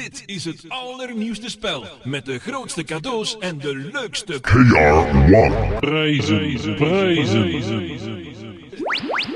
Dit is het allernieuwste spel met de grootste cadeaus en de leukste KR1. Prijzen.